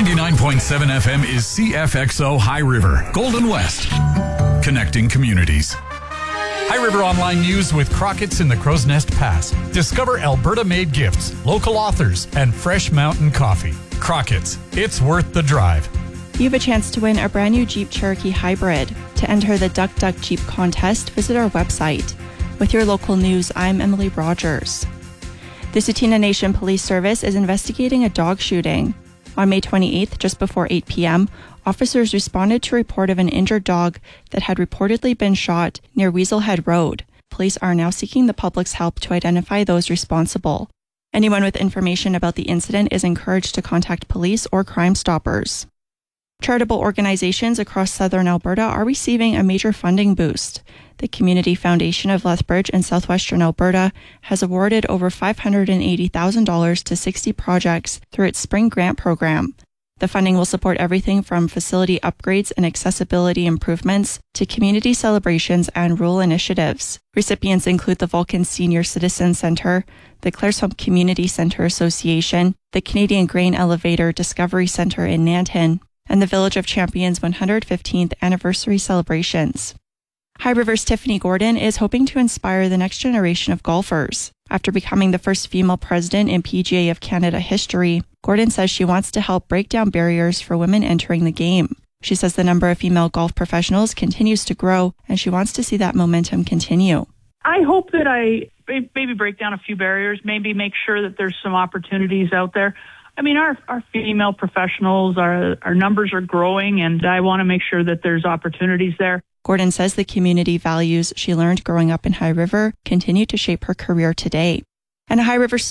99.7 FM is CFXO High River, Golden West, connecting communities. High River Online News with Crockett's in the Crow's Nest Pass. Discover Alberta-made gifts, local authors, and fresh mountain coffee. Crockett's, it's worth the drive. You have a chance to win a brand new Jeep Cherokee Hybrid. To enter the Duck Duck Jeep contest, visit our website. With your local news, I'm Emily Rogers. The Tsuut'ina Nation Police Service is investigating a dog shooting. On May 28th, just before 8 p.m., officers responded to a report of an injured dog that had reportedly been shot near Weasel Head Road. Police are now seeking the public's help to identify those responsible. Anyone with information about the incident is encouraged to contact police or Crime Stoppers. Charitable organizations across southern Alberta are receiving a major funding boost. The Community Foundation of Lethbridge in southwestern Alberta has awarded over $580,000 to 60 projects through its spring grant program. The funding will support everything from facility upgrades and accessibility improvements to community celebrations and rural initiatives. Recipients include the Vulcan Senior Citizen Centre, the Claresholm Community Centre Association, the Canadian Grain Elevator Discovery Centre in Nanton, and the Village of Champions 115th anniversary celebrations. High River's Tiffany Gordon is hoping to inspire the next generation of golfers. After becoming the first female president in PGA of Canada history, Gordon says she wants to help break down barriers for women entering the game. She says the number of female golf professionals continues to grow, and she wants to see that momentum continue. I hope that I maybe break down a few barriers, maybe make sure that there's some opportunities out there. I mean, our female professionals, our numbers are growing, and I want to make sure that there's opportunities there. Gordon says the community values she learned growing up in High River continue to shape her career today. And a High River